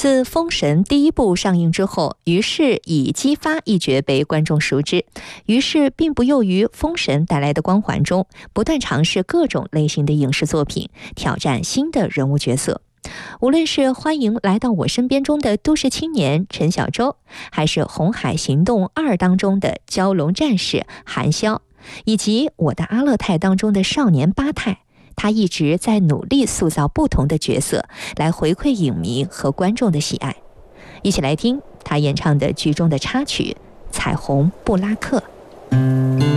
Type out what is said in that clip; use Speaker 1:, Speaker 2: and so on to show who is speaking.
Speaker 1: 自《封神》第一部上映之后，于适以姬发一角被观众熟知。于适并不囿于《封神》带来的光环中，不断尝试各种类型的影视作品，挑战新的人物角色。无论是《欢迎来到我身边》中的都市青年陈小舟，还是《红海行动2》当中的蛟龙战士韩潇，以及《我的阿勒泰》当中的少年八泰，他一直在努力塑造不同的角色，来回馈影迷和观众的喜爱。一起来听他演唱的剧中的插曲《彩虹布拉克》。